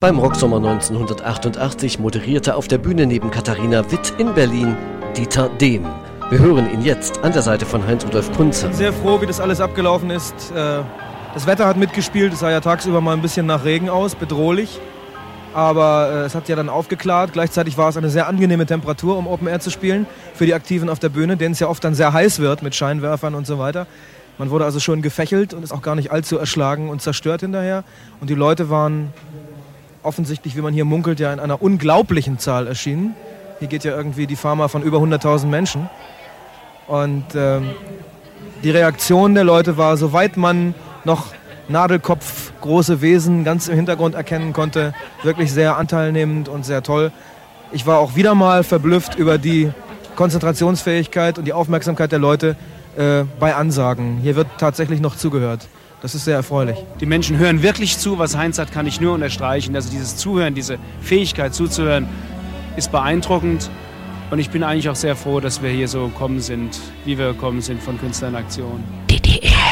Beim Rocksommer 1988 moderierte auf der Bühne neben Katharina Witt in Berlin Dieter Dehm. Wir hören ihn jetzt an der Seite von Heinz-Rudolf Kunze. Ich bin sehr froh, wie das alles abgelaufen ist. Das Wetter hat mitgespielt, es sah ja tagsüber mal ein bisschen nach Regen aus, bedrohlich. Aber es hat ja dann aufgeklärt. Gleichzeitig war es eine sehr angenehme Temperatur, um Open Air zu spielen, für die Aktiven auf der Bühne, denen es ja oft dann sehr heiß wird mit Scheinwerfern und so weiter. Man wurde also schon gefächelt und ist auch gar nicht allzu erschlagen und zerstört hinterher. Und die Leute waren offensichtlich, wie man hier munkelt, ja in einer unglaublichen Zahl erschienen. Hier geht ja irgendwie die Pharma von über 100.000 Menschen. Und die Reaktion der Leute war, soweit man noch Nadelkopf, große Wesen ganz im Hintergrund erkennen konnte, wirklich sehr anteilnehmend und sehr toll. Ich war auch wieder mal verblüfft über die Konzentrationsfähigkeit und die Aufmerksamkeit der Leute bei Ansagen. Hier wird tatsächlich noch zugehört. Das ist sehr erfreulich. Die Menschen hören wirklich zu, was Heinz sagt, kann ich nur unterstreichen. Also dieses Zuhören, diese Fähigkeit zuzuhören, ist beeindruckend. Und ich bin eigentlich auch sehr froh, dass wir hier so gekommen sind, wie wir gekommen sind von Künstler in Aktion. DDR.